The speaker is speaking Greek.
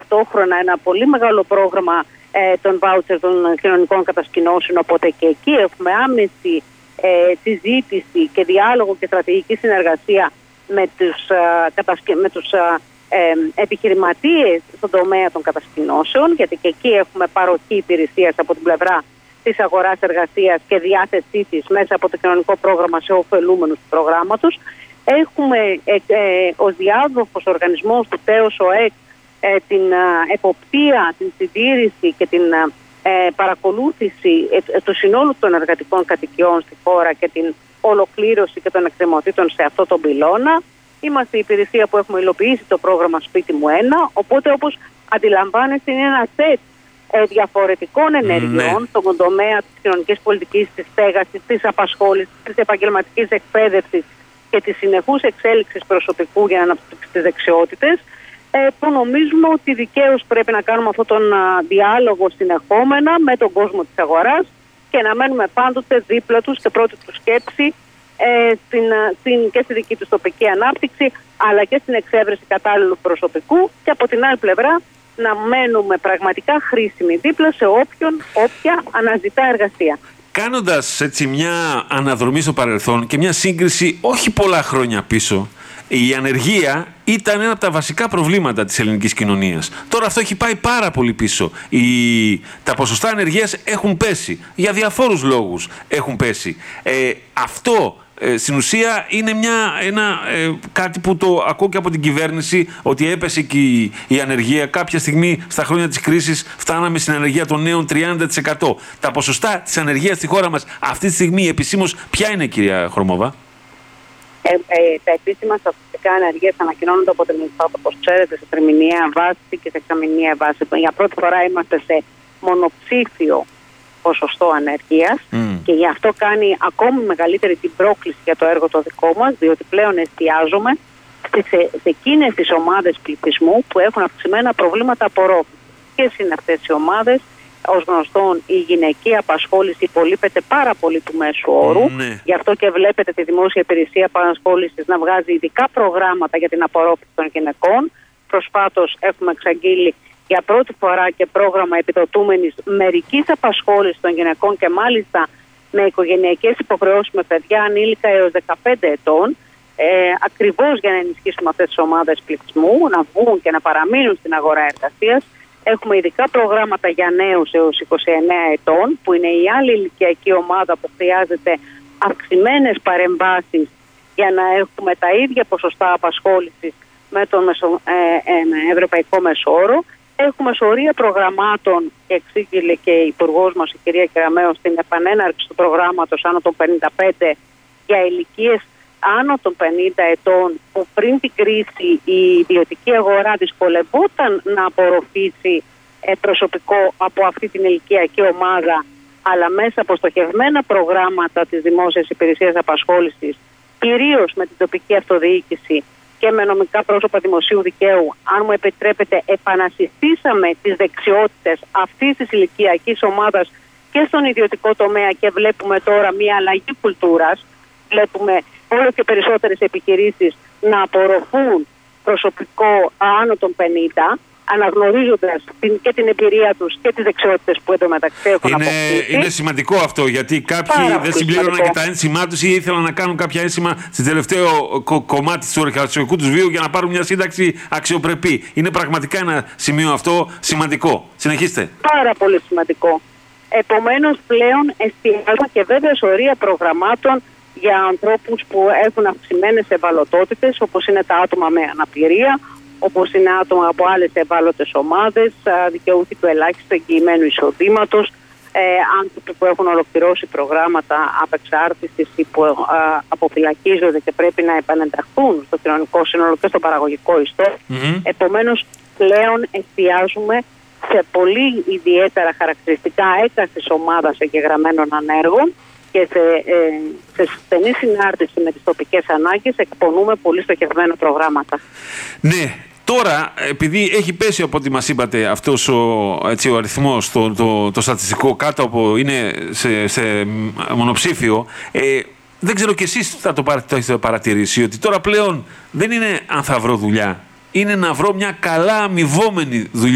ταυτόχρονα ένα πολύ μεγάλο πρόγραμμα των βάουτσερ των κοινωνικών κατασκηνώσεων, οπότε και εκεί έχουμε άμεση συζήτηση και διάλογο και στρατηγική συνεργασία με τους επιχειρηματίες στον τομέα των κατασκηνώσεων, γιατί και εκεί έχουμε παροχή υπηρεσίας από την πλευρά της αγοράς εργασίας και διάθεσή της μέσα από το κοινωνικό πρόγραμμα σε ωφελούμενους του προγράμματος. Έχουμε ως διάδοχος οργανισμός του ΤΕΟΣ ΟΕΚ την εποπτεία, την συντήρηση και την παρακολούθηση του συνόλου των εργατικών κατοικιών στη χώρα και την ολοκλήρωση και των εκκρεμωτήτων σε αυτό τον πυλώνα. Είμαστε η υπηρεσία που έχουμε υλοποιήσει το πρόγραμμα Σπίτι μου 1, οπότε όπως αντιλαμβάνεστε είναι ένα σετ διαφορετικών ενεργειών στον τομέα της κοινωνικής πολιτικής, της στέγασης, της απασχόλησης, της επαγγελματικής εκπαίδευσης και της συνεχούς εξέλιξης προσωπικού για να αναπτύξει τις δεξιότητες, που νομίζουμε ότι δικαίως πρέπει να κάνουμε αυτόν τον διάλογο συνεχόμενα με τον κόσμο της αγοράς και να μένουμε πάντοτε δίπλα τους και πρώτη τους σκέψη και στη δική τους τοπική ανάπτυξη, αλλά και στην εξέβρεση κατάλληλου προσωπικού, και από την άλλη πλευρά να μένουμε πραγματικά χρήσιμοι δίπλα σε όποια αναζητά εργασία. Κάνοντας έτσι μια αναδρομή στο παρελθόν και μια σύγκριση όχι πολλά χρόνια πίσω, η ανεργία ήταν ένα από τα βασικά προβλήματα της ελληνικής κοινωνίας. Τώρα αυτό έχει πάει πάρα πολύ πίσω. Τα ποσοστά ανεργίας έχουν πέσει. Για διαφόρους λόγους έχουν πέσει. Αυτό στην ουσία είναι κάτι που το ακούω και από την κυβέρνηση, ότι έπεσε και η ανεργία. Κάποια στιγμή στα χρόνια της κρίσης φτάναμε στην ανεργία των νέων 30%. Τα ποσοστά της ανεργίας στη χώρα μας αυτή τη στιγμή επισήμως ποια είναι, κυρία Χρωμόβα? Τα επίσημα στατιστικά ανεργίας ανακοινώνονται από την Ινστάτ, όπως ξέρετε, σε τριμηνιαία βάση και σε εξαμηνιαία βάση. Για πρώτη φορά είμαστε σε μονοψήφιο ποσοστό ανεργίας και γι' αυτό κάνει ακόμη μεγαλύτερη την πρόκληση για το έργο το δικό μας, διότι πλέον εστιάζουμε σε εκείνες τις ομάδες πληθυσμού που έχουν αυξημένα προβλήματα απορρόφησης. Ποιες είναι αυτές οι ομάδες? Ως γνωστόν, η γυναική απασχόληση υπολείπεται πάρα πολύ του μέσου όρου. Γι' αυτό και βλέπετε τη Δημόσια Υπηρεσία Απασχόλησης να βγάζει ειδικά προγράμματα για την απορρόφηση των γυναικών. Προσφάτως έχουμε εξαγγείλει για πρώτη φορά και πρόγραμμα επιδοτούμενης μερικής απασχόλησης των γυναικών, και μάλιστα με οικογενειακές υποχρεώσεις με παιδιά ανήλικα έως 15 ετών, ακριβώς για να ενισχύσουμε αυτές τις ομάδες πληθυσμού, να βγουν και να παραμείνουν στην αγορά εργασίας. Έχουμε ειδικά προγράμματα για νέους έως 29 ετών, που είναι η άλλη ηλικιακή ομάδα που χρειάζεται αυξημένες παρεμβάσεις για να έχουμε τα ίδια ποσοστά απασχόλησης με τον ευρωπαϊκό μεσόρο. Έχουμε σωρία προγραμμάτων, και εξήγηλε και η Υπουργός μας, η κυρία Κεραμέως, στην επανέναρξη του προγράμματος άνω των 55 για ηλικίες άνω των 50 ετών, που πριν την κρίση η ιδιωτική αγορά δυσκολευόταν να απορροφήσει προσωπικό από αυτή την ηλικιακή ομάδα, αλλά μέσα από στοχευμένα προγράμματα της Δημόσιας Υπηρεσίας Απασχόλησης, κυρίως με την τοπική αυτοδιοίκηση και με νομικά πρόσωπα δημοσίου δικαίου, αν μου επιτρέπετε, επανασυστήσαμε τις δεξιότητες αυτής της ηλικιακής ομάδας και στον ιδιωτικό τομέα, και βλέπουμε τώρα μια αλλαγή κουλτούρας. Βλέπουμε όλο και περισσότερες επιχειρήσεις να απορροφούν προσωπικό άνω των 50, αναγνωρίζοντας και την εμπειρία τους και τις δεξιότητες που εντωμεταξύ έχουν αποκτήσει. Είναι σημαντικό αυτό, γιατί κάποιοι δεν συμπλήρωναν και τα ένσημά τους ή ήθελαν να κάνουν κάποια ένσημα στο τελευταίο κομμάτι του εργασιακού τους βίου για να πάρουν μια σύνταξη αξιοπρεπή. Είναι πραγματικά ένα σημείο αυτό σημαντικό. Συνεχίστε. Πάρα πολύ σημαντικό. Επομένως, πλέον εστιάζουμε και βέβαια σωρία προγραμμάτων για ανθρώπους που έχουν αυξημένες ευαλωτότητες, όπως είναι τα άτομα με αναπηρία, όπως είναι άτομα από άλλες ευάλωτες ομάδες, δικαιούχοι του ελάχιστου εγγυημένου εισοδήματος, άνθρωποι που έχουν ολοκληρώσει προγράμματα απεξάρτησης ή που αποφυλακίζονται και πρέπει να επανενταχθούν στο κοινωνικό σύνολο και στο παραγωγικό ιστό. Επομένως, πλέον εστιάζουμε σε πολύ ιδιαίτερα χαρακτηριστικά έκαστης ομάδας εγγεγραμμένων ανέργων, και σε στενή συνάρτηση με τις τοπικές ανάγκες εκπονούμε πολύ στοχευμένα προγράμματα. Ναι. Τώρα, επειδή έχει πέσει από ό,τι μας είπατε αυτός ο αριθμός, το στατιστικό κάτω από είναι σε μονοψήφιο, δεν ξέρω κι εσείς θα το έχετε παρατηρήσει, ότι τώρα πλέον δεν είναι αν θα βρω δουλειά, είναι να βρω μια καλά αμοιβόμενη δουλειά.